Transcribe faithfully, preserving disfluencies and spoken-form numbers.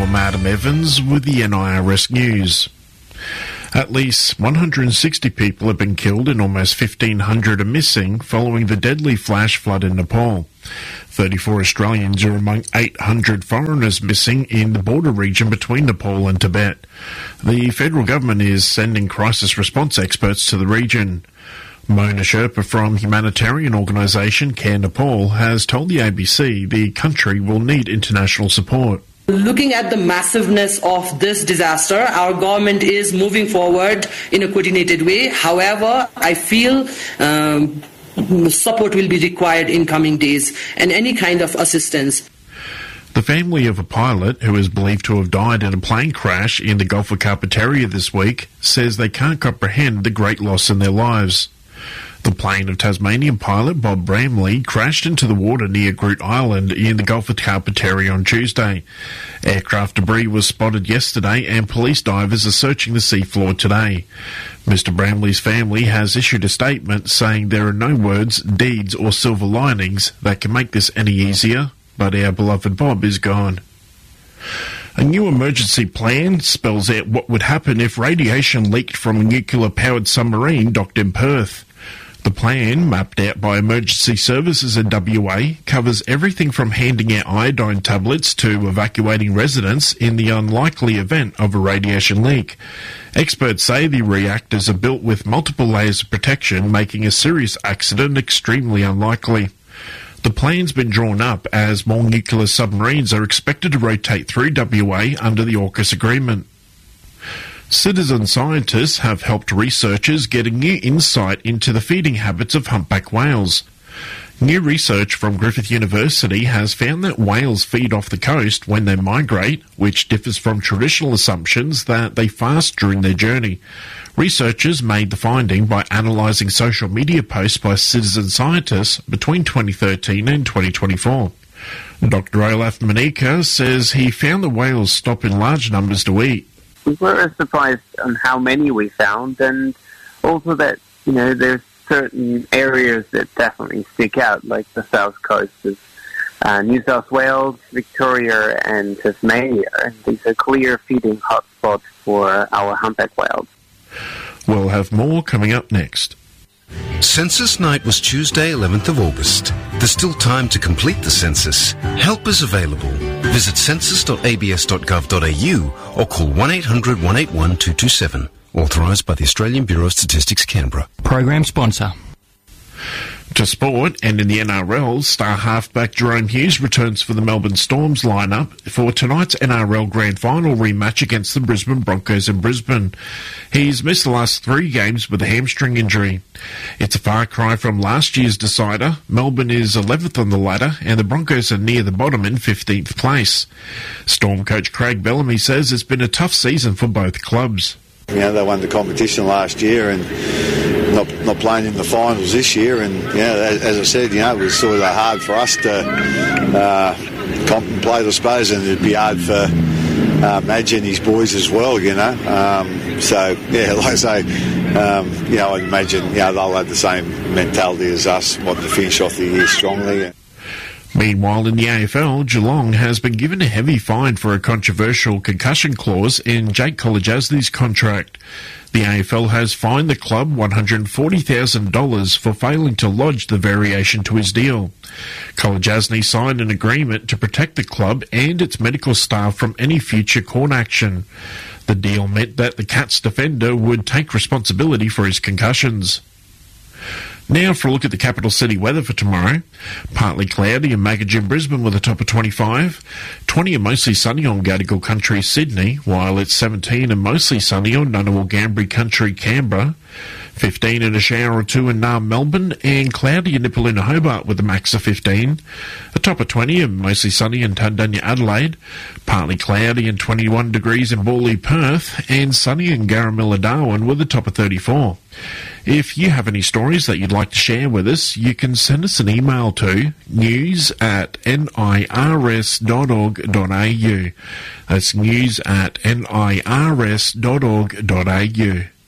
I'm Adam Evans with the N I R S News. At least one hundred sixty people have been killed and almost fifteen hundred are missing following the deadly flash flood in Nepal. thirty-four Australians are among eight hundred foreigners missing in the border region between Nepal and Tibet. The federal government is sending crisis response experts to the region. Mona Sherpa from humanitarian organisation Care Nepal has told the A B C the country will need international support. Looking at the massiveness of this disaster, our government is moving forward in a coordinated way. However, I feel um, support will be required in coming days and any kind of assistance. The family of a pilot who is believed to have died in a plane crash in the Gulf of Carpentaria this week says they can't comprehend the great loss in their lives. The plane of Tasmanian pilot Bob Bramley crashed into the water near Groote Island in the Gulf of Carpentaria on Tuesday. Aircraft debris was spotted yesterday and police divers are searching the seafloor today. Mister Bramley's family has issued a statement saying there are no words, deeds or silver linings that can make this any easier, but our beloved Bob is gone. A new emergency plan spells out what would happen if radiation leaked from a nuclear-powered submarine docked in Perth. The plan, mapped out by emergency services in W A, covers everything from handing out iodine tablets to evacuating residents in the unlikely event of a radiation leak. Experts say the reactors are built with multiple layers of protection, making a serious accident extremely unlikely. The plan's been drawn up as more nuclear submarines are expected to rotate through W A under the AUKUS agreement. Citizen scientists have helped researchers get a new insight into the feeding habits of humpback whales. New research from Griffith University has found that whales feed off the coast when they migrate, which differs from traditional assumptions that they fast during their journey. Researchers made the finding by analysing social media posts by citizen scientists between twenty thirteen and twenty twenty-four. Doctor Olaf Manika says he found the whales stop in large numbers to eat. We were surprised on how many we found, and also that, you know, there's certain areas that definitely stick out, like the south coast of uh, New South Wales, Victoria and Tasmania. These are clear feeding hotspots for our humpback whales. We'll have more coming up next. Census night was Tuesday, eleventh of August. There's still time to complete the census. Help is available. Visit census dot a b s dot gov dot a u or call one eight hundred one eight one two two seven. Authorised by the Australian Bureau of Statistics, Canberra. Program sponsor. To sport, and in the N R L, star halfback Jerome Hughes returns for the Melbourne Storm's lineup for tonight's N R L Grand Final rematch against the Brisbane Broncos in Brisbane. He's missed the last three games with a hamstring injury. It's a far cry from last year's decider. Melbourne is eleventh on the ladder, and the Broncos are near the bottom in fifteenth place. Storm coach Craig Bellamy says it's been a tough season for both clubs. You know, they won the competition last year and not not playing in the finals this year. And, you know, as, as I said, you know, it was sort of hard for us to uh, contemplate, I suppose, and it'd be hard for uh, Madge and his boys as well, you know. Um, so, yeah, like I say, um, you know, I imagine, you know, they'll have the same mentality as us, wanting to finish off the year strongly. Meanwhile, in the A F L, Geelong has been given a heavy fine for a controversial concussion clause in Jake Kolodjasny's contract. The A F L has fined the club one hundred forty thousand dollars for failing to lodge the variation to his deal. Kolodjasny signed an agreement to protect the club and its medical staff from any future court action. The deal meant that the Cats defender would take responsibility for his concussions. Now for a look at the capital city weather for tomorrow. Partly cloudy in Magajin, Brisbane with a top of twenty-five. twenty and mostly sunny on Gadigal Country, Sydney, while it's seventeen and mostly sunny on Ngunnawal Gambri Country, Canberra. fifteen and a shower or two in Naarm, Melbourne, and cloudy in Nipaluna, Hobart with a max of fifteen. A top of twenty and mostly sunny in Tundanya, Adelaide. Partly cloudy and twenty-one degrees in Borley, Perth, and sunny in Garamilla, Darwin with a top of thirty-four. If you have any stories that you'd like to share with us, you can send us an email to news at nirs dot org dot a u. That's news at nirs dot org dot a u.